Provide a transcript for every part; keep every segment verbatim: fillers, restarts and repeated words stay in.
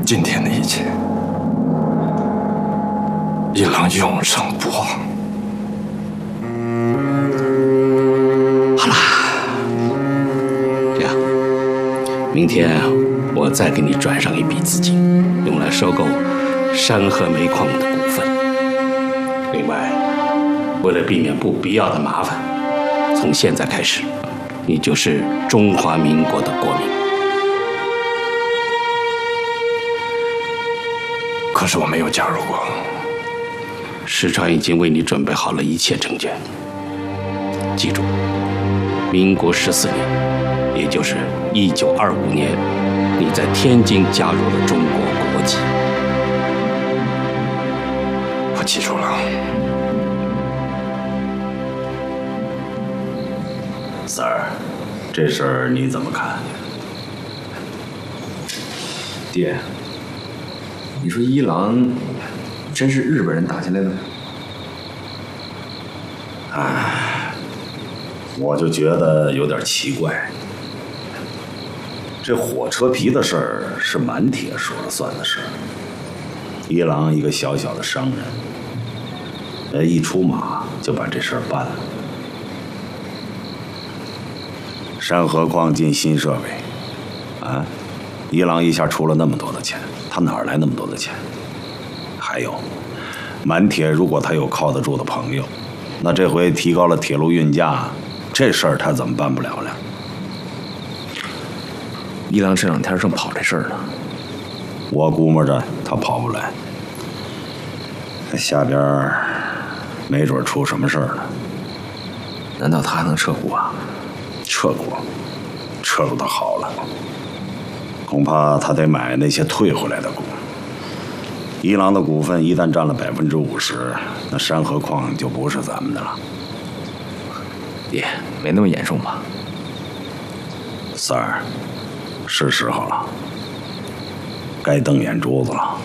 今天的一切，一郎永生不忘。 好了，这样，明天我再给你转上一笔资金，用来收购山河煤矿的股份。另外，为了避免不必要的麻烦，从现在开始，你就是中华民国的国民。 可是我没有加入过。 石川已经为你准备好了一切证件。记住，民国十四年，也就是一九二五年，你在天津加入了中国国籍。 我记住了。 三儿，这事儿你怎么看？ 爹，你说一郎真是日本人打进来的吗？ 唉，我就觉得有点奇怪。这火车皮的事儿是满铁说了算的事儿，一郎一个小小的商人，呃，一出马就把这事儿办了。山河矿进新设备，啊，一郎一下出了那么多的钱，他哪儿来那么多的钱？还有，满铁如果他有靠得住的朋友，那这回提高了铁路运价，这事儿他怎么办不了了？ 一郎这两天正跑这事儿呢， 我估摸着他跑不来，下边没准出什么事儿了。 难道他还能撤股啊？ 撤股，撤入的好了，恐怕他得买那些退回来的股。一郎的股份一旦占了百分之五十，那山河矿就不是咱们的了。 爹，没那么严重吧？ 三儿，是时候了，该瞪眼珠子了。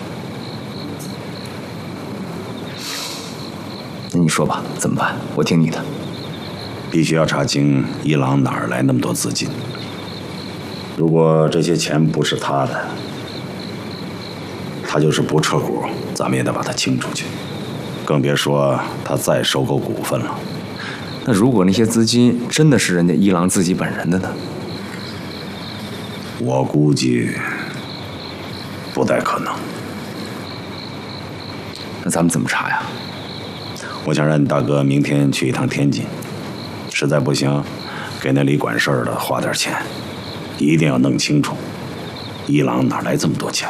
那你说吧，怎么办？我听你的。 必须要查清一郎哪儿来那么多资金。如果这些钱不是他的，他就是不撤股，咱们也得把他清出去，更别说他再收购股份了。 那如果那些资金真的是人家一郎自己本人的呢？ 我估计不太可能。 那咱们怎么查呀？ 我想让你大哥明天去一趟天津，实在不行，给那里管事儿的花点钱，一定要弄清楚一郎哪来这么多钱。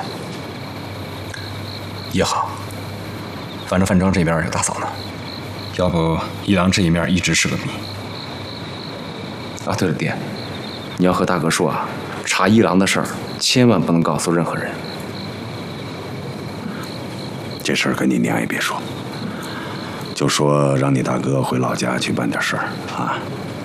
也好，反正范庄这边有大嫂呢，要不一郎这一面一直是个谜。 啊，对了，爹，你要和大哥说啊，查一郎的事儿千万不能告诉任何人。 这事儿跟你娘也别说，就说让你大哥回老家去办点事儿啊。